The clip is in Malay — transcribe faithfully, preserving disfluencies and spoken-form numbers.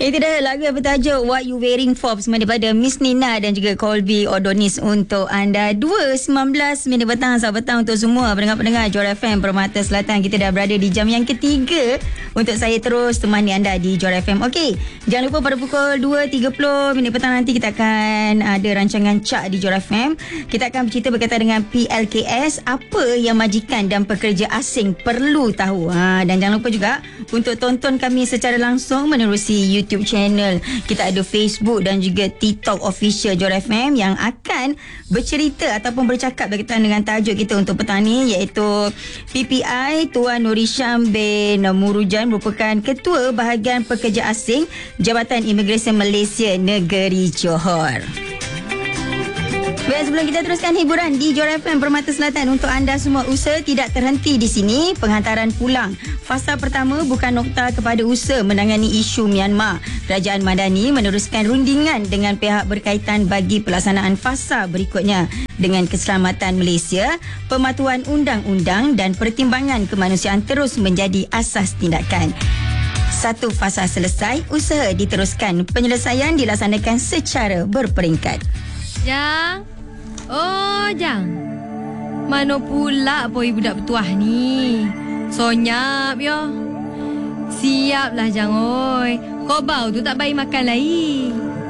Itu dah lagu yang bertajuk What You Wearing For bersama daripada Miss Nina dan juga Colby Odonis untuk anda. Dua sembilan belas minit petang, selamat petang untuk semua pendengar-pendengar Johor F M Permata Selatan. Kita dah berada di jam yang ketiga untuk saya terus temani anda di Johor F M. Okey, jangan lupa pada pukul dua tiga puluh minit petang nanti kita akan ada rancangan Cak di Johor F M. Kita akan bercerita berkaitan dengan P L K S, apa yang majikan dan pekerja asing perlu tahu. Ha, dan jangan lupa juga untuk tonton kami secara langsung menerusi YouTube channel. Kita ada Facebook dan juga TikTok official Johor F M yang akan bercerita ataupun bercakap berkaitan dengan tajuk kita untuk petang ni, iaitu P P I Tuan Nur Hisham bin Murujan merupakan Ketua Bahagian Pekerja Asing Jabatan Imigresen Malaysia Negeri Johor. Baik, sebelum kita teruskan hiburan di Johor F M Permata Selatan untuk anda semua, usaha tidak terhenti di sini. Penghantaran pulang fasa pertama bukan nokta kepada usaha menangani isu Myanmar. Kerajaan Madani meneruskan rundingan dengan pihak berkaitan bagi pelaksanaan fasa berikutnya dengan keselamatan Malaysia, pematuhan undang-undang dan pertimbangan kemanusiaan terus menjadi asas tindakan. Satu fasa selesai, usaha diteruskan. Penyelesaian dilaksanakan secara berperingkat. Jang. Oh, Jang. Mana pula boy budak petuah ni? Sonyap yo. Siaplah Jang oi. Kau bau tu tak bayi makan lagi.